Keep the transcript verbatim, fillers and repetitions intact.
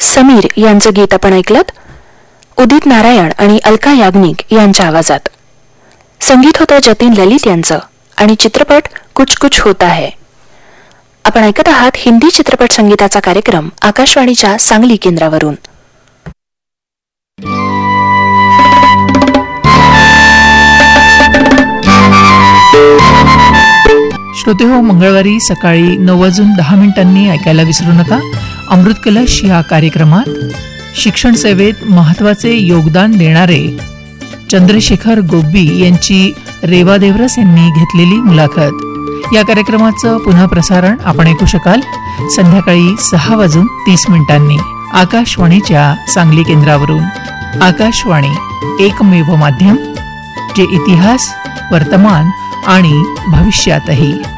समीर यांचं गीत आपण ऐकलत. उदित नारायण आणि अलका याग्निक यांच्या आवाजात. संगीत होतं जतीन ललित यांचं आणि चित्रपट कुछ कुछ होता है. आपण ऐकत आहात हिंदी चित्रपट संगीताचा कार्यक्रम आकाशवाणीच्या सांगली केंद्रावरून. श्रोते हो, मंगळवारी सकाळी नऊ वाजून दहा मिनिटांनी ऐकायला विसरू नका अमृत कलश या कार्यक्रमात शिक्षण सेवेत महत्वाचे योगदान देणारे चंद्रशेखर गोब्बी यांची रेवा देवरस यांनी घेतलेली मुलाखत. या कार्यक्रमाचं पुन्हा प्रसारण आपण ऐकू शकाल संध्याकाळी सहा वाजून तीस मिनिटांनी आकाशवाणीच्या सांगली केंद्रावरून. आकाशवाणी एकमेव माध्यम जे इतिहास, वर्तमान आणि भविष्यातही.